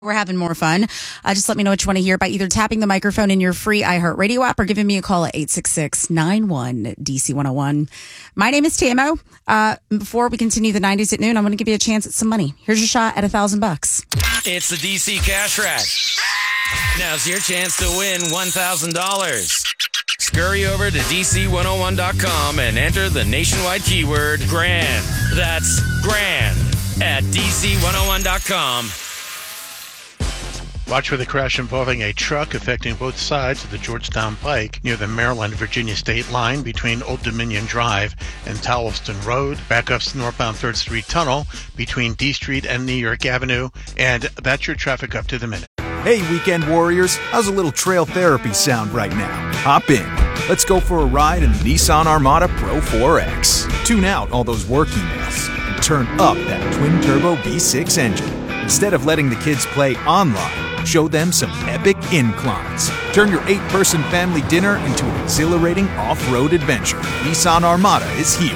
We're having more fun. Just let me know what you want to hear by either tapping the microphone in your free iHeartRadio app or giving me a call at 866-91-DC101. My name is Tamo. Before we continue the 90s at noon, I'm going to give you a chance at some money. Here's your shot at $1,000. It's the DC Cash Rack. Now's your chance to win $1,000. Scurry over to DC101.com and enter the nationwide keyword GRAND. That's GRAND at DC101.com. Watch for the crash involving a truck affecting both sides of the Georgetown Pike near the Maryland-Virginia state line between Old Dominion Drive and Towelston Road. Backups northbound 3rd Street Tunnel between D Street and New York Avenue. And that's your traffic up to the minute. Hey, weekend warriors. How's a little trail therapy sound right now? Hop in. Let's go for a ride in the Nissan Armada Pro 4X. Tune out all those work emails and turn up that twin-turbo V6 engine. Instead of letting the kids play online, show them some epic inclines. Turn your 8-person family dinner into an exhilarating off-road adventure. Nissan Armada is here.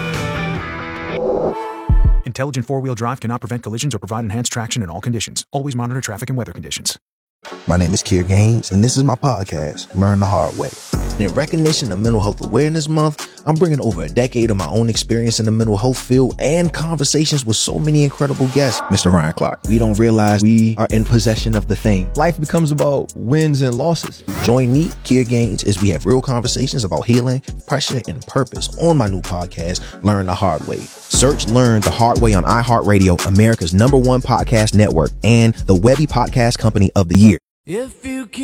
Intelligent four-wheel drive cannot prevent collisions or provide enhanced traction in all conditions. Always monitor traffic and weather conditions. My name is Kier Gaines, and this is my podcast, Learn the Hard Way. In recognition of Mental Health Awareness Month, I'm bringing over a decade of my own experience in the mental health field and conversations with so many incredible guests. Mr. Ryan Clark, we don't realize we are in possession of the thing. Life becomes about wins and losses. Join me, Kier Gaines, as we have real conversations about healing, pressure, and purpose on my new podcast, Learn the Hard Way. Search Learn the Hard Way on iHeartRadio, America's #1 podcast network, and the Webby Podcast Company of the Year. If you keep